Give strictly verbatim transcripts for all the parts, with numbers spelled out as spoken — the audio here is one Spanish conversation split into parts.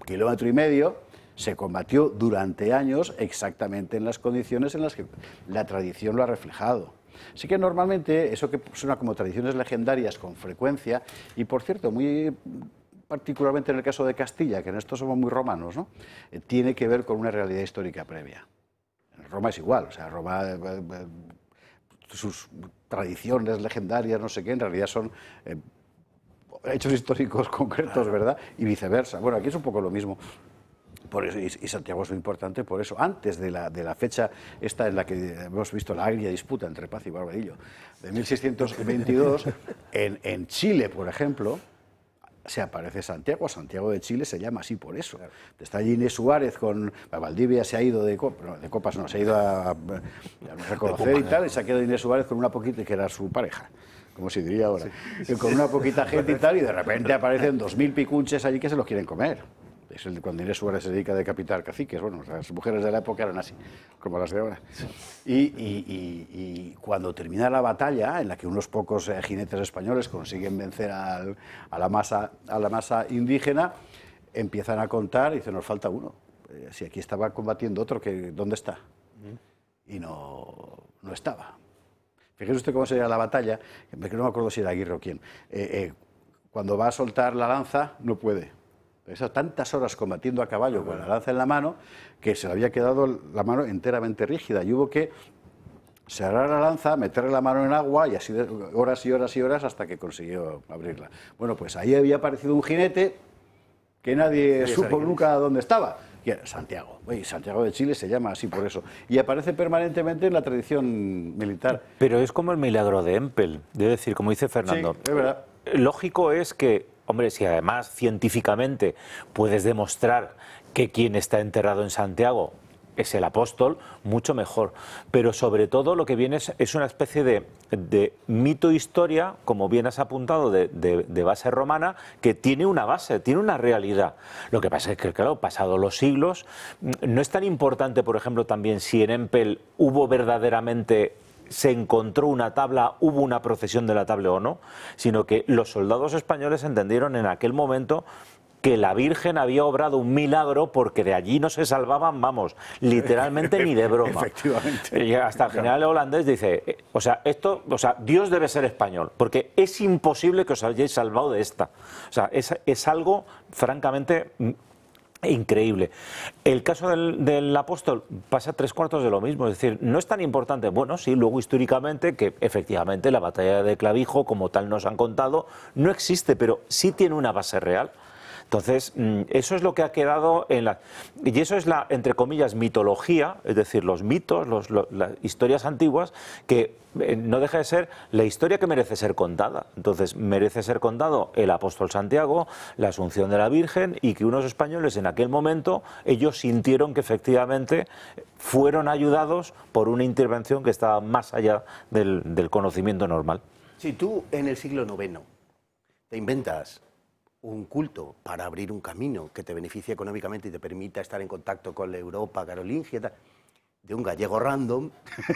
kilómetro y medio, se combatió durante años exactamente en las condiciones en las que la tradición lo ha reflejado. Así que normalmente eso que suena como tradiciones legendarias con frecuencia, y por cierto, muy particularmente en el caso de Castilla, que en esto somos muy romanos, ¿no? Eh, tiene que ver con una realidad histórica previa. En Roma es igual, o sea, Roma, eh, eh, sus tradiciones legendarias, no sé qué, en realidad son eh, hechos históricos concretos, ¿verdad? Y viceversa. Bueno, aquí es un poco lo mismo. Por eso, y, y Santiago es muy importante por eso. Antes de la, de la fecha esta en la que hemos visto la agria disputa entre Paz y Barbadillo, de mil seiscientos veintidós, en, en Chile, por ejemplo, se aparece Santiago. Santiago de Chile se llama así por eso. Está allí Inés Suárez con... Valdivia se ha ido de, copas, no, de copas, no, se ha ido a, a reconocer y tal, y se ha quedado Inés Suárez con una poquita, que era su pareja, como se diría ahora, sí. Con una poquita gente y tal, y de repente aparecen dos mil picunches allí que se los quieren comer. Es el, cuando Inés Suárez se dedica a decapitar caciques. Bueno, las mujeres de la época eran así, como las de ahora. Y, y, y, y cuando termina la batalla, en la que unos pocos eh, jinetes españoles consiguen vencer al, a, la masa, a la masa indígena, empiezan a contar y dicen, nos falta uno. Eh, si aquí estaba combatiendo otro, que, ¿dónde está? Y no, no estaba. Fíjese usted cómo sería la batalla, que no me acuerdo si era Aguirre o quién. Eh, eh, cuando va a soltar la lanza, no puede. Ha estado tantas horas combatiendo a caballo con la lanza en la mano que se le había quedado la mano enteramente rígida y hubo que cerrar la lanza, meterle la mano en agua y así de horas y horas y horas hasta que consiguió abrirla. Bueno, pues ahí había aparecido un jinete que nadie supo nunca dónde estaba, que era Santiago. Oye, Santiago de Chile se llama así por eso. Y aparece permanentemente en la tradición militar. Pero es como el milagro de Empel, debo decir, como dice Fernando. Sí, es verdad. Lógico es que, hombre, si además científicamente puedes demostrar que quien está enterrado en Santiago es el apóstol, mucho mejor. Pero sobre todo lo que viene es, es una especie de, de mito-historia, como bien has apuntado, de, de, de base romana, que tiene una base, tiene una realidad. Lo que pasa es que, claro, pasados los siglos, no es tan importante, por ejemplo, también si en Empel hubo verdaderamente... se encontró una tabla, hubo una procesión de la tabla o no, sino que los soldados españoles entendieron en aquel momento que la Virgen había obrado un milagro porque de allí no se salvaban, vamos, literalmente ni de broma. Efectivamente. Y hasta el general holandés dice, o sea, esto, o sea, Dios debe ser español, porque es imposible que os hayáis salvado de esta. O sea, es, es algo francamente... increíble. El caso del, del apóstol pasa tres cuartos de lo mismo, es decir, no es tan importante, bueno, sí, luego históricamente, que efectivamente la batalla de Clavijo, como tal nos han contado, no existe, pero sí tiene una base real. Entonces, eso es lo que ha quedado en la... Y eso es la, entre comillas, mitología, es decir, los mitos, los, los, las historias antiguas, que eh, no deja de ser la historia que merece ser contada. Entonces, merece ser contado el apóstol Santiago, la Asunción de la Virgen, y que unos españoles en aquel momento, ellos sintieron que efectivamente fueron ayudados por una intervención que estaba más allá del, del conocimiento normal. Si tú en el siglo noveno te inventas un culto para abrir un camino que te beneficie económicamente y te permita estar en contacto con la Europa carolingia, tal, de un gallego random,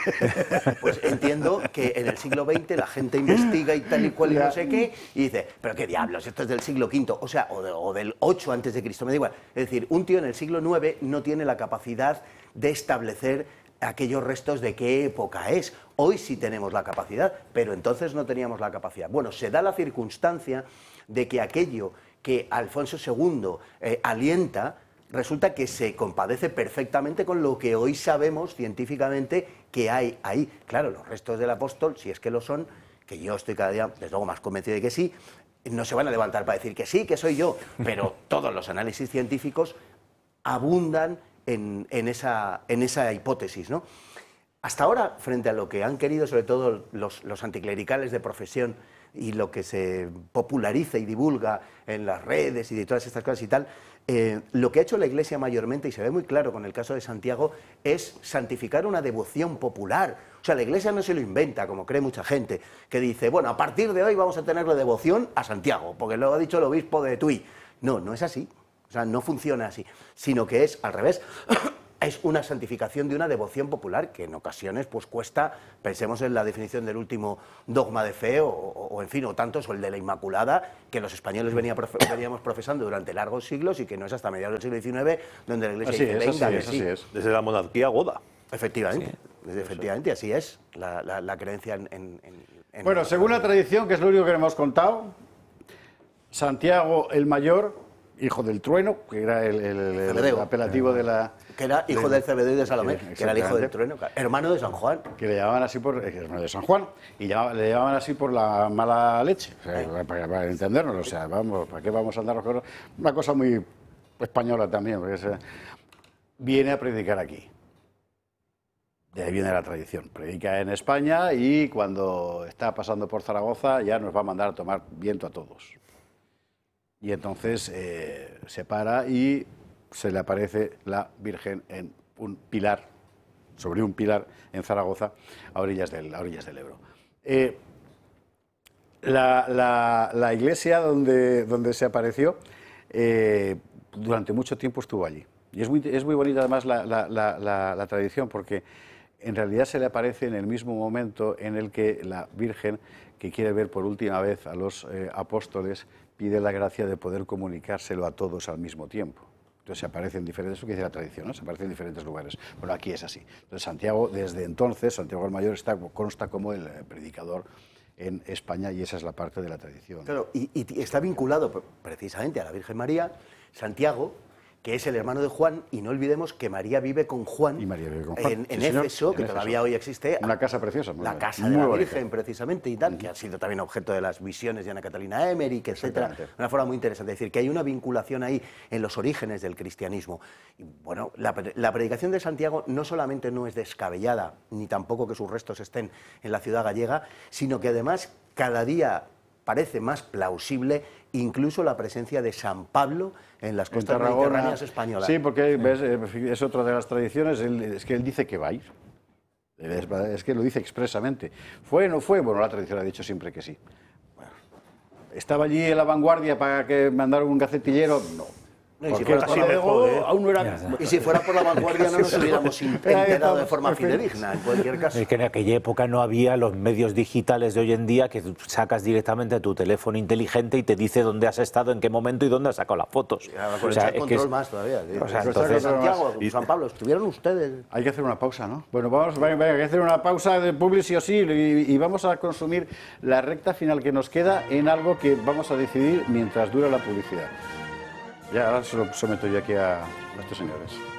pues entiendo que en el siglo veinte la gente investiga y tal y cual y no sé qué, y dice, pero qué diablos, esto es del siglo quinto, o sea, o, de, o del ocho antes de Cristo, me da igual. Es decir, un tío en el siglo nueve no tiene la capacidad de establecer aquellos restos de qué época es. Hoy sí tenemos la capacidad, pero entonces no teníamos la capacidad. Bueno, se da la circunstancia de que aquello que Alfonso segundo eh, alienta, resulta que se compadece perfectamente con lo que hoy sabemos científicamente que hay ahí. Claro, los restos del apóstol, si es que lo son, que yo estoy cada día, desde luego, más convencido de que sí, no se van a levantar para decir que sí, que soy yo, pero todos los análisis científicos abundan en, en, esa, en esa hipótesis, ¿no? Hasta ahora, frente a lo que han querido, sobre todo los, los anticlericales de profesión, y lo que se populariza y divulga en las redes y de todas estas cosas y tal, eh, lo que ha hecho la Iglesia mayormente, y se ve muy claro con el caso de Santiago, es santificar una devoción popular. O sea, la Iglesia no se lo inventa, como cree mucha gente, que dice, bueno, a partir de hoy vamos a tener la devoción a Santiago, porque lo ha dicho el obispo de Tui. No, no es así. O sea, no funciona así, sino que es al revés. es una santificación de una devoción popular que en ocasiones pues cuesta, pensemos en la definición del último dogma de fe o, o, o en fin, o tantos, o el de la Inmaculada, que los españoles venía profe veníamos profesando durante largos siglos y que no es hasta mediados del siglo diecinueve donde la Iglesia así dice, es, venga, así que es, sí. así es. Desde la monarquía goda. Efectivamente, sí. efectivamente, así es la, la, la creencia en, en, en... Bueno, según la tradición, que es lo único que hemos contado, Santiago el Mayor, hijo del trueno, que era el, el, el, el apelativo de la... Que era hijo de, del Cebedeo y de Salomé, que, que era el hijo del trueno, hermano de San Juan. Que le llamaban así por... hermano de San Juan, y llamaban, le llamaban así por la mala leche, o sea, para, para, para entendernos, o sea, vamos, ¿para qué vamos a andar con una cosa muy española también? Porque se, viene a predicar aquí. De ahí viene la tradición. Predica en España y cuando está pasando por Zaragoza ya nos va a mandar a tomar viento a todos. Y entonces eh, se para y se le aparece la Virgen en un pilar, sobre un pilar en Zaragoza, a orillas del, a orillas del Ebro. Eh, la, la, la iglesia donde, donde se apareció eh, durante mucho tiempo estuvo allí. Y es muy, es muy bonita además la, la, la, la, la tradición porque en realidad se le aparece en el mismo momento en el que la Virgen, que quiere ver por última vez a los eh, apóstoles, pide la gracia de poder comunicárselo a todos al mismo tiempo. Entonces se aparece en diferentes, eso que dice la tradición, ¿no? Se aparece en diferentes lugares. Bueno, aquí es así. Entonces Santiago, desde entonces, Santiago el Mayor está, consta como el predicador en España y esa es la parte de la tradición. Claro, y, y está vinculado precisamente a la Virgen María, Santiago, que es el hermano de Juan, y no olvidemos que María vive con Juan, y María vive con Juan. en, en sí, Éfeso, en que Éfeso. Todavía hoy existe. Una casa preciosa. Muy la buena, casa de muy la bonita. Virgen, precisamente, y tal, que ha sido también objeto de las visiones de Ana Catalina Emmerich, etcétera. Una forma muy interesante. Es decir, que hay una vinculación ahí en los orígenes del cristianismo. Y, bueno, la, la predicación de Santiago no solamente no es descabellada, ni tampoco que sus restos estén en la ciudad gallega, sino que además cada día parece más plausible incluso la presencia de San Pablo en las costas Tarragona, mediterráneas españolas. Sí, porque ves, es otra de las tradiciones, él, es que él dice que va a ir. Es, es que lo dice expresamente. ¿Fue o no fue? Bueno, la tradición ha dicho siempre que sí. Bueno, ¿estaba allí en la vanguardia para que mandara un gacetillero? No. No, y, si Porque fuera el por la, oh, aún no era... y si fuera por la vanguardia no nos hubiéramos enterado de forma fidedigna, en cualquier caso. Es que en aquella época no había los medios digitales de hoy en día que sacas directamente tu teléfono inteligente y te dice dónde has estado, en qué momento y dónde has sacado las fotos. Con o sea, el control es... más todavía. ¿Sí? O sea, entonces... Santiago, San Pablo, ¿estuvieron ustedes? Hay que hacer una pausa, ¿no? Bueno, vamos, hay que hacer una pausa de publi sí o sí y, y vamos a consumir la recta final que nos queda en algo que vamos a decidir mientras dura la publicidad. Ya ahora se lo someto yo aquí a estos señores.